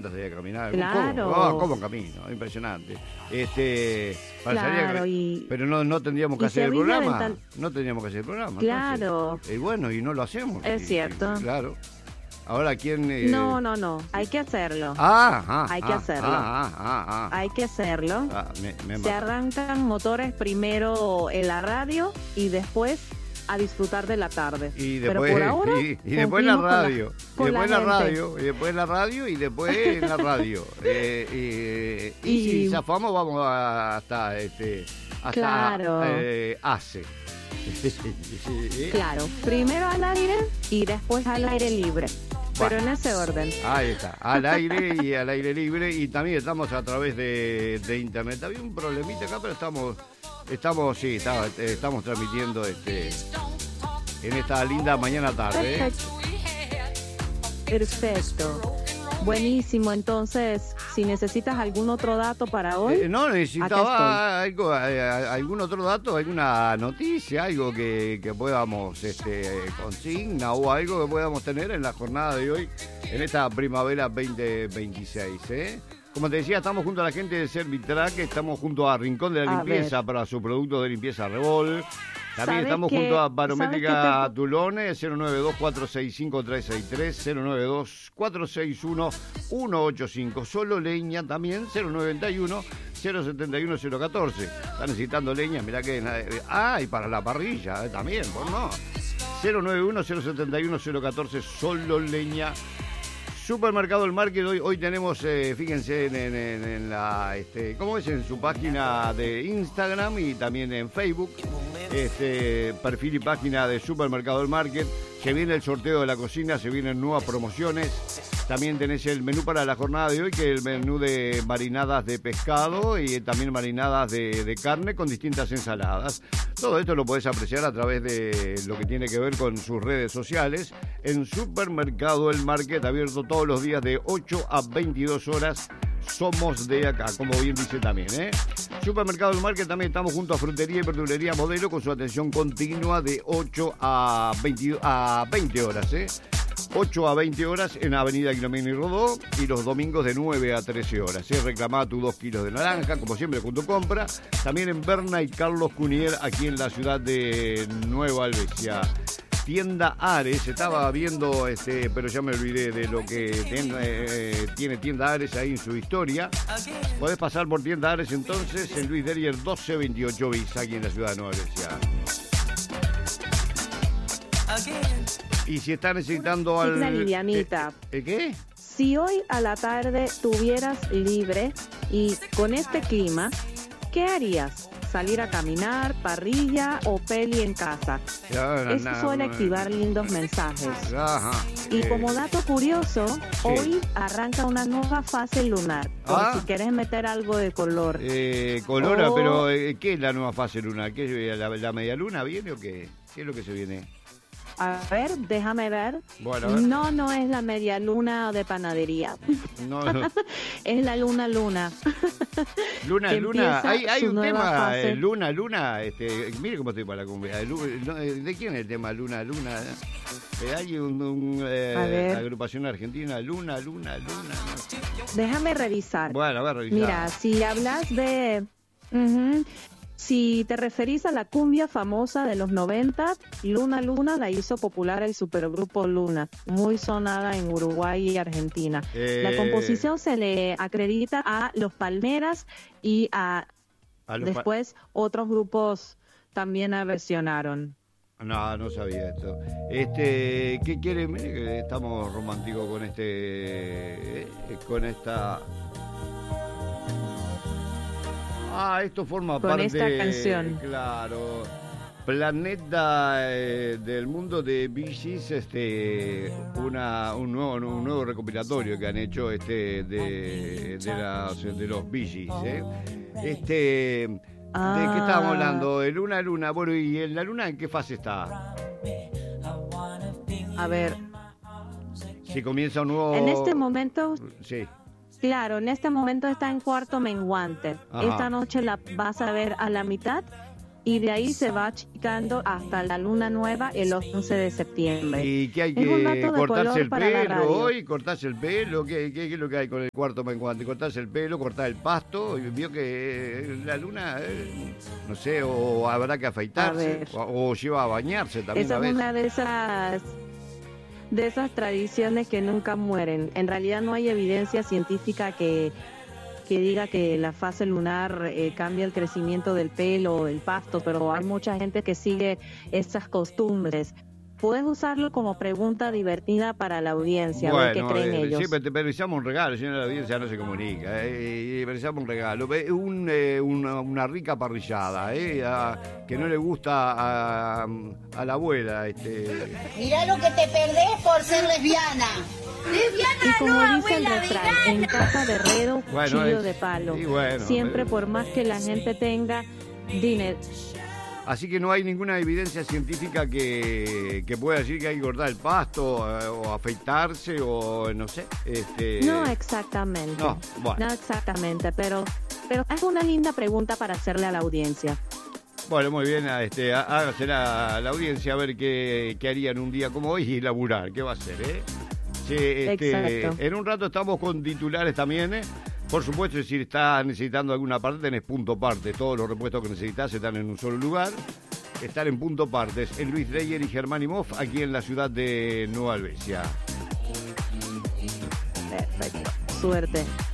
salir a caminar. Claro. ¿Cómo camino? Impresionante. Claro, pero no tendríamos que y hacer se el avisa programa. No tendríamos que hacer el programa. Claro. Entonces, bueno, y no lo hacemos. Es cierto. Claro. Ahora, ¿quién...? No. Hay que hacerlo. Hay que hacerlo. Hay que hacerlo. Se arrancan motores primero en la radio y después a disfrutar de la tarde. Y después, pero por ahora, y después la radio. Y después la radio. Y después la radio. Y después en la radio. Y si zafamos, vamos hasta claro. ACE. Claro, primero al aire y después al aire libre. Pero en ese orden. Ahí está, al aire y al aire libre. Y también a través de internet. Había un problemita acá, pero estamos transmitiendo en esta linda mañana tarde. Perfecto. Buenísimo. Entonces, si necesitas algún otro dato para hoy. No, necesitaba algún otro dato, alguna noticia, algo que podamos consigna o algo que podamos tener en la jornada de hoy, en esta primavera 2026. Como te decía, estamos junto a la gente de Servitrack, estamos junto a Rincón de la Limpieza para su producto de limpieza Revol. También estamos junto a Barométrica Tulone, 092-465-363, 092-461-185. Solo leña también, 091-071-014. Está necesitando leña, mirá que... y para la parrilla también, ¿por no? 091-071-014, solo leña. Supermercado El Market, hoy tenemos, fíjense en la, ¿cómo es? En su página de Instagram y también en Facebook, perfil y página de Supermercado El Market. Se viene el sorteo de la cocina, se vienen nuevas promociones. También tenés el menú para la jornada de hoy, que es el menú de marinadas de pescado y también marinadas de carne con distintas ensaladas. Todo esto lo podés apreciar a través de lo que tiene que ver con sus redes sociales. En Supermercado El Market, abierto todos los días de 8 a 22 horas. Somos de acá, como bien dice también, Supermercado El Market, también estamos junto a Frutería y Verdulería Modelo con su atención continua de 8 a 20 horas, 8 a 20 horas en Avenida Guilomino y Rodó y los domingos de 9 a 13 horas. Reclamá tus 2 kilos de naranja, como siempre, con tu compra. También en Berna y Carlos Cunier, aquí en la ciudad de Nueva Albesia. Tienda Ares, estaba viendo, pero ya me olvidé de lo que tiene Tienda Ares ahí en su historia. Podés pasar por Tienda Ares entonces en Luis Derrier 1228 bis, aquí en la ciudad de Nueva Albesia. Y si está necesitando Livianita. ¿Qué? Si hoy a la tarde tuvieras libre y con este clima, ¿qué harías? ¿Salir a caminar, parrilla o peli en casa? Eso suele activar lindos mensajes. Ajá. Y como dato curioso, hoy arranca una nueva fase lunar. Por si querés meter algo de color. Pero ¿qué es la nueva fase lunar? ¿Qué, la media luna viene o qué? ¿Qué es lo que se viene? A ver, déjame ver. Bueno, a ver. No es la media luna de panadería. No. Es la luna. Luna. Hay un tema, luna. Mire cómo estoy para la cumbia. ¿De quién es el tema luna? Hay una agrupación argentina, luna. No. Déjame revisar. Bueno, a ver, revisar. Mira, si hablas de... Si te referís a la cumbia famosa de los 90, Luna la hizo popular el supergrupo Luna, muy sonada en Uruguay y Argentina. La composición se le acredita a Los Palmeras y después otros grupos también la versionaron. No sabía esto. ¿Qué quiere? Mire que estamos románticos con esta... esto forma parte esta canción. Claro. Planeta del mundo de Bee Gees, un nuevo recopilatorio que han hecho de los Bee Gees, ¿De qué estábamos hablando? De Luna. Bueno, ¿y en la Luna en qué fase está? A ver. Si comienza un nuevo... En este momento... Sí. Claro, en este momento está en cuarto menguante. Ajá. Esta noche la vas a ver a la mitad y de ahí se va achicando hasta la luna nueva el 11 de septiembre. ¿Y qué hay Es un dato que de cortarse color el para la pelo radio. hoy? ¿Cortarse el pelo? ¿Qué es lo que hay con el cuarto menguante? ¿Cortarse el pelo? ¿Cortar el pasto? Y vio que la luna, no sé, o habrá que A afeitarse, ver. o lleva a bañarse también Esa a es veces. una de esas tradiciones que nunca mueren. En realidad no hay evidencia científica que diga que la fase lunar cambia el crecimiento del pelo o del pasto, pero hay mucha gente que sigue estas costumbres. Puedes usarlo como pregunta divertida para la audiencia, a ver qué creen ellos. Sí, pero te precisamos un regalo, si no la audiencia no se comunica. Precisamos un regalo. Una rica parrillada, que no le gusta a la abuela. Mirá lo que te perdés por ser lesbiana. Y como dice el refrán, en casa de herrero, Bueno, cuchillo de palo. y bueno, Siempre por más que la gente tenga dinero. Así que no hay ninguna evidencia científica que pueda decir que hay que cortar el pasto o afeitarse o no sé. No exactamente. No, bueno. No exactamente, pero es una linda pregunta para hacerle a la audiencia. Bueno, muy bien, hágasela a la audiencia a ver qué harían un día como hoy y laburar. ¿Qué va a hacer, Sí, Exacto. en un rato estamos con titulares también, Por supuesto, si estás necesitando alguna parte, tenés Punto Partes. Todos los repuestos que necesitas están en un solo lugar. Están en Punto Partes, en Luis Dreyer y Germán Imhoff, aquí en la ciudad de Nueva Helvecia. Perfecto. Suerte.